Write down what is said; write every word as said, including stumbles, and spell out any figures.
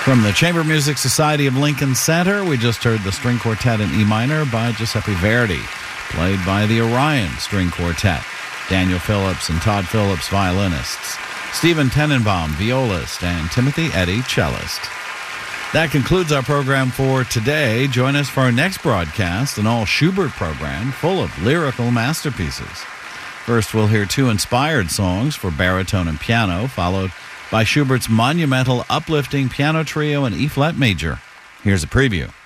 From the Chamber Music Society of Lincoln Center, we just heard the String Quartet in E minor by Giuseppe Verdi, played by the Orion String Quartet, Daniel Phillips and Todd Phillips, violinists, Stephen Tenenbaum, violist, and Timothy Eddy, cellist. That concludes our program for today. Join us for our next broadcast, an all-Schubert program full of lyrical masterpieces. First, we'll hear two inspired songs for baritone and piano, followed by Schubert's monumental uplifting piano trio in E-flat major. Here's a preview.